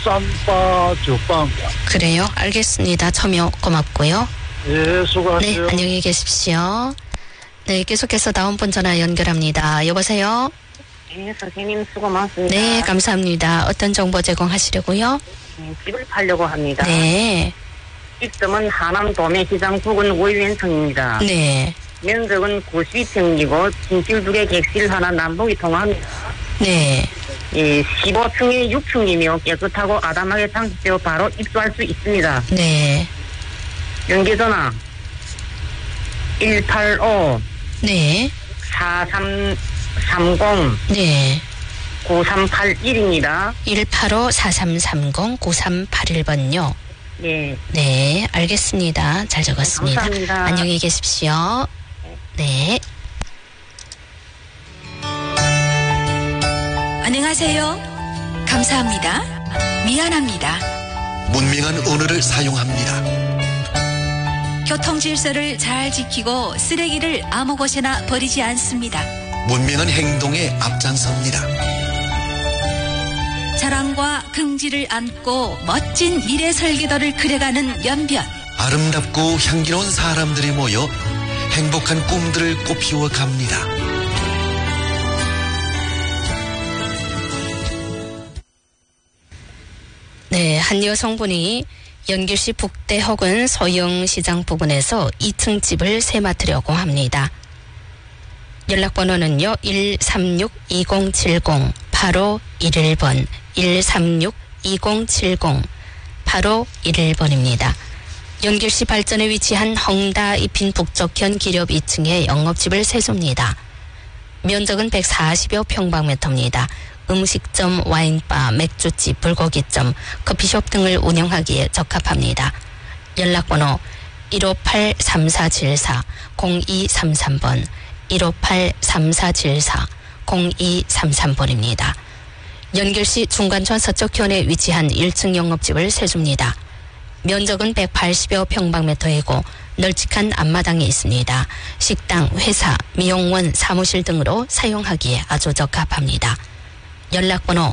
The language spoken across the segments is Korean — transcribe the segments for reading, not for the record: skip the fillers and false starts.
쌈바 죽방. 그래요? 알겠습니다. 참여 고맙고요. 예, 수고하세요. 네, 안녕히 계십시오. 네, 계속해서 다음 분 전화 연결합니다. 여보세요? 네, 선생님 수고 많습니다. 네, 감사합니다. 어떤 정보 제공하시려고요? 네, 집을 팔려고 합니다. 네, 입점은 하남 도매시장 부근 오일wen성입니다. 네, 면적은 92평이고 진실 2개, 객실 하나, 남북이 통합니다. 네. 15층에 6층이며 깨끗하고 아담하게 장식되어 바로 입주할 수 있습니다. 네, 연계전화 185 네, 4330 네. 9381입니다. 185-4330-9381번요. 네. 네, 알겠습니다. 잘 적었습니다. 감사합니다. 안녕히 계십시오. 네. 안녕하세요. 감사합니다. 미안합니다. 문명한 언어를 사용합니다. 교통 질서를 잘 지키고 쓰레기를 아무 곳에나 버리지 않습니다. 문명한 행동에 앞장섭니다. 자랑과 긍지를 안고 멋진 미래 설계도를 그려가는 연변. 아름답고 향기로운 사람들이 모여 행복한 꿈들을 꽃피워 갑니다. 네, 한 여성분이 연길시 북대 혹은 소영시장 부근에서 2층 집을 세맡으려고 합니다. 연락번호는요 136-2070-8511번 136-2070-8511번입니다. 연길시 발전에 위치한 헝다 입힌 북쪽현 기렵 2층에 영업집을 세웁니다. 면적은 140여 평방미터입니다. 음식점, 와인바, 맥주집, 불고기점, 커피숍 등을 운영하기에 적합합니다. 연락번호 158-3474-0233번 158-3474-0233번입니다. 연길시 중간천 서쪽현에 위치한 1층 영업집을 세줍니다. 면적은 180여 평방미터이고 널찍한 앞마당이 있습니다. 식당, 회사, 미용원, 사무실 등으로 사용하기에 아주 적합합니다. 연락번호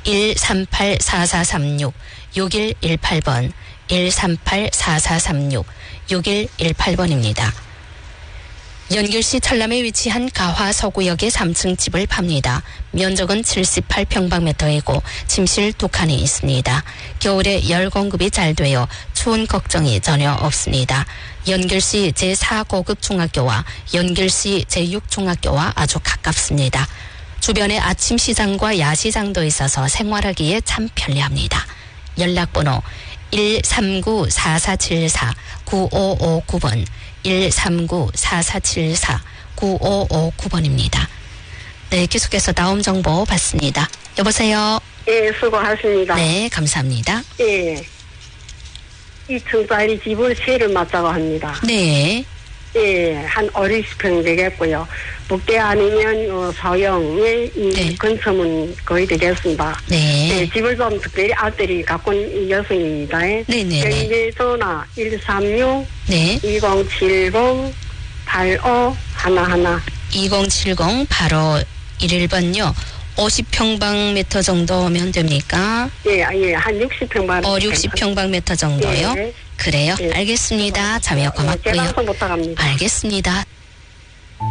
138-4436-6118번 138-4436-6118번입니다. 연길시 철남에 위치한 가화서구역의 3층 집을 팝니다. 면적은 78평방미터이고 침실 2칸이 있습니다. 겨울에 열 공급이 잘 되어 추운 걱정이 전혀 없습니다. 연길시 제4고급 중학교와 연길시 제6중학교와 아주 가깝습니다. 주변에 아침 시장과 야시장도 있어서 생활하기에 참 편리합니다. 연락번호 139-4474-9559번 139-4474-9559번입니다. 네, 계속해서 다음 정보 받습니다. 여보세요? 예, 수고하십니다. 네, 감사합니다. 예. 2층짜리 집을 세를 맞자고 합니다. 네, 예, 한 5, 60평 되겠고요. 북대 아니면 서영의 이 네. 근처면 거의 되겠습니다. 네, 예, 집을 좀 특별히 아들이 갖고 있는 여성입니다. 네네네. 현재 전화 136 네, 2070 85 11 2070-8511번요. 50평방미터 정도면 됩니까? 예, 예, 한 60평 60평방미터 정도요? 예. 그래요? 예. 알겠습니다. 참여 제 고맙고요. 방송 부탁합니다. 알겠습니다.